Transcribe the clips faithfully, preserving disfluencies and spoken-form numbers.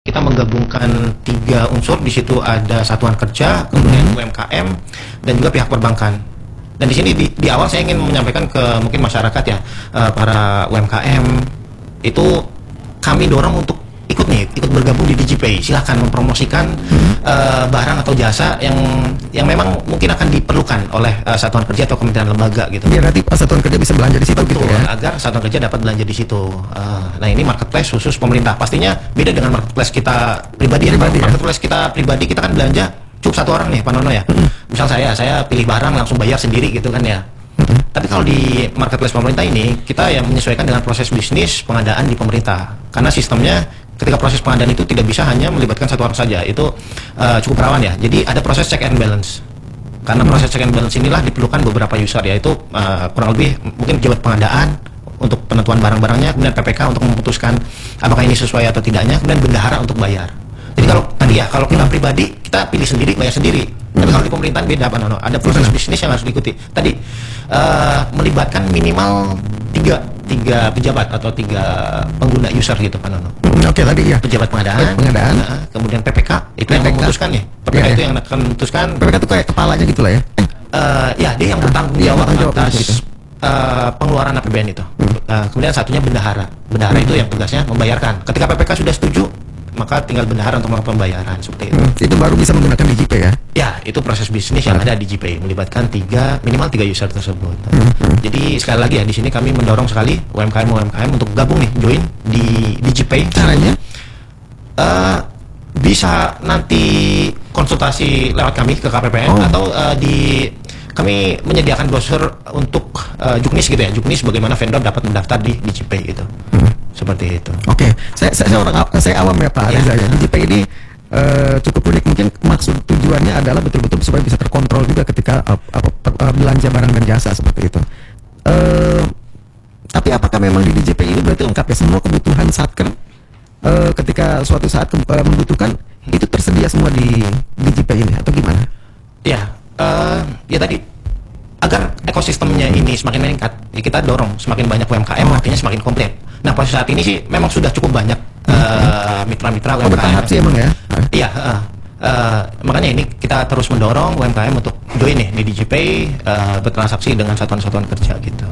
Kita menggabungkan tiga unsur. Di situ ada satuan kerja, kemudian U M K M, dan juga pihak perbankan. Dan di sini di, di awal saya ingin menyampaikan ke mungkin masyarakat ya, uh, para U M K M itu kami dorong untuk ikut nih, ikut bergabung di DigiPay. Silahkan mempromosikan uh, barang atau jasa yang yang memang mungkin akan diperlukan oleh uh, satuan kerja atau kementerian lembaga gitu. Biar nanti satuan kerja bisa belanja di situ. Betul, gitu ya. agar satuan kerja dapat belanja di situ. Uh, nah ini marketplace khusus pemerintah. Pastinya beda dengan marketplace kita pribadi. Pribadi ya. Marketplace kita pribadi kita kan belanja cukup satu orang nih, Pak Nono ya. Misal saya, saya pilih barang langsung bayar sendiri gitu kan ya. Tapi kalau di marketplace pemerintah ini kita yang menyesuaikan dengan proses bisnis pengadaan di pemerintah. Karena sistemnya ketika proses pengadaan itu tidak bisa hanya melibatkan satu orang saja, itu uh, cukup rawan ya. Jadi ada proses check and balance. Karena proses check and balance inilah diperlukan beberapa user, yaitu uh, kurang lebih mungkin pejabat pengadaan untuk penentuan barang-barangnya, kemudian P P K untuk memutuskan apakah ini sesuai atau tidaknya, kemudian bendahara untuk bayar. Jadi kalau tadi ya, kalau kita pribadi kita pilih sendiri, bayar sendiri. Tapi kalau di pemerintahan beda, Pak Nono. Ada proses bisnis yang harus diikuti. Tadi uh, melibatkan minimal tiga tiga pejabat atau tiga pengguna user gitu, Pak Nono. Hmm, Oke, tadi ya. Pejabat pengadaan, pengadaan. uh, kemudian P P K itu yang P P K. memutuskan nih. P P K Ya, itu ya. yang akan memutuskan. P P K itu kayak kepalanya gitu lah ya. Uh, ya dia yang bertanggung Dia jawab bertanggung jawab atas gitu. uh, pengeluaran A P B N itu. Uh, kemudian satunya bendahara. Bendahara itu yang tugasnya membayarkan. Ketika P P K sudah setuju, maka tinggal bendahara untuk melakukan pembayaran seperti itu. Hmm, itu baru bisa menggunakan DigiPay ya. Ya, itu proses bisnis yang ada di DigiPay, melibatkan tiga minimal tiga user tersebut. Jadi sekali lagi ya, di sini kami mendorong sekali U M K M U M K M untuk gabung nih, join di DigiPay. Caranya? Uh, bisa nanti konsultasi lewat kami ke K P P N, Oh. atau uh, di kami menyediakan brosur untuk uh, Juknis gitu ya. Juknis bagaimana vendor dapat mendaftar di DigiPay itu. Hmm. Seperti itu. Oke, saya, saya, saya orang aw- saya awam ya Pak Ya. Reza ya. DigiPay ini eh, cukup unik. Mungkin maksud tujuannya adalah betul-betul supaya bisa terkontrol juga ketika uh, apa, per- uh, belanja barang dan jasa seperti itu. Eh, tapi apakah memang di DigiPay ini berarti lengkap ya semua kebutuhan satker eh, ketika suatu saat ke- uh, membutuhkan itu tersedia semua di DigiPay ini atau gimana? Ya, uh, ya tadi agar ekosistemnya ini semakin meningkat, ya kita dorong semakin banyak U M K M, Oh. artinya semakin komplit. Nah, pada saat ini sih memang sudah cukup banyak uh, mitra-mitra U Oh, M K M. bertahap sih emang ya. Iya, uh, uh, makanya ini kita terus mendorong U M K M untuk join nih di DigiPay, uh, bertransaksi dengan satuan-satuan kerja gitu.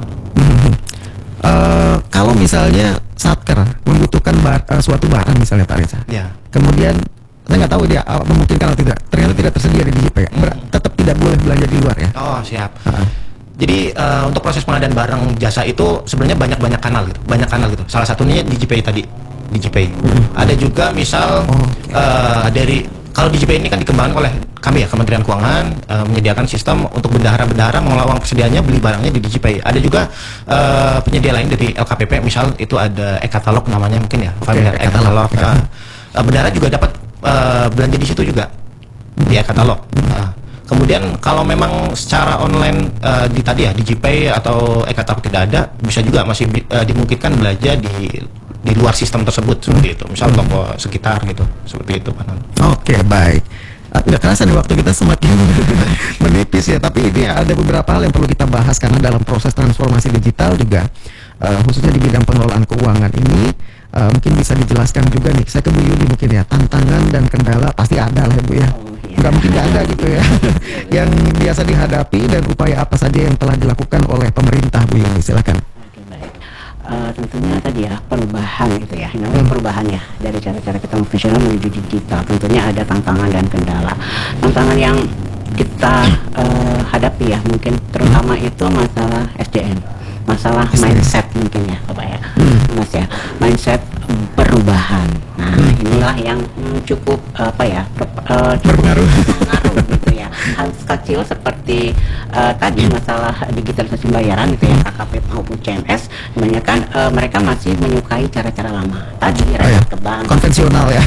Eh, kalau misalnya satker membutuhkan bar- eh, suatu barang misalnya Pak Reza, Ya. kemudian saya nggak tahu dia uh, memungkinkan atau tidak, ternyata tidak tersedia di DigiPay, Ber- tetap tidak boleh belanja di luar ya. Oh, siap. Ah. Jadi uh, untuk proses pengadaan barang jasa itu sebenarnya banyak-banyak kanal gitu, banyak kanal gitu. Salah satunya DigiPay tadi, DigiPay. Ada juga misal Oh, uh, dari kalau DigiPay ini kan dikembangkan oleh kami ya, Kementerian Keuangan, uh, menyediakan sistem untuk bendahara-bendahara mengelola uang persediaannya beli barangnya di DigiPay. Ada juga uh, penyedia lain dari L K P P, misal itu ada e-katalog namanya mungkin ya, familiar e-katalog, e-katalog. ya. Uh, uh, bendahara juga dapat uh, belanja di situ juga di e-katalog. Uh, Kemudian kalau memang secara online uh, di tadi ya DigiPay atau e-katalog tidak ada, bisa juga masih bi- uh, dimungkinkan belanja di di luar sistem tersebut seperti itu. Misal toko sekitar gitu, seperti itu Pak Nono. Oke, baik. Ah, nggak kerasa nih waktu kita semakin menipis ya, tapi ini ada beberapa hal yang perlu kita bahas karena dalam proses transformasi digital juga eh, khususnya di bidang pengelolaan keuangan ini eh, mungkin bisa dijelaskan juga nih. Saya ke Bu Yuli mungkin ya, tantangan dan kendala pasti ada lah ya Bu ya. Nggak mungkin nggak ada gitu ya. Yang biasa dihadapi dan upaya apa saja yang telah dilakukan oleh pemerintah Bu Yuli, silakan. Oke, baik. Eh, tentunya tadi ya perubahan gitu ya, namanya perubahan ya dari cara-cara kita profesional menuju digital. Tentunya ada tantangan dan kendala. Tantangan yang kita eh, hadapi ya mungkin terutama itu masalah S D M, masalah S D M. mindset mungkin ya Bapak ya, Mas ya, mindset perubahan. Nah inilah yang mm, cukup apa ya per- eh, cukup Berpengaruh. berpengaruh gitu ya. Hal kecil seperti eh, tadi masalah digitalisasi pembayaran gitu ya, K K P maupun C M S, kebanyakan eh, mereka masih menyukai cara-cara lama. Tadi Oh, ya. reset ke bank. Konvensional ya.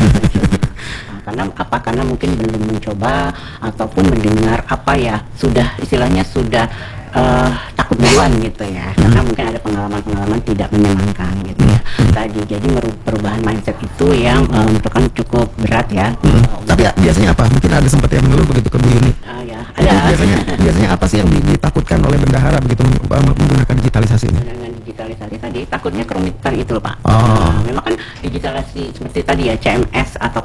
Nah, karena apa? Karena mungkin belum mencoba ataupun mendengar apa ya, sudah istilahnya sudah eh, takut duluan gitu ya, karena mungkin ada pengalaman-pengalaman tidak menyenangkan gitu ya. Tadi jadi meru- perubahan mindset itu yang eh, merupakan cukup berat ya. Hmm. Tapi ya, biasanya apa? Mungkin ada sempat yang mengeluh begitu ke Bu Yuli. Ah, ya ada Biasanya biasanya apa sih yang di- ditakutkan oleh bendahara begitu meng- menggunakan digitalisasi ini? dengan digitalisasi digitalisasi tadi takutnya kerumitan itu loh Pak. Oh. Nah, memang kan digitalisasi seperti tadi ya C M S atau